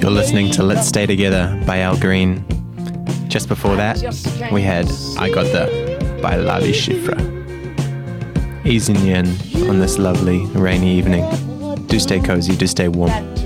You're listening to Let's Stay Together by Al Green. Just before that, we had I Got the by Lavi Schifra. Easing you in on this lovely rainy evening. Do stay cozy, do stay warm.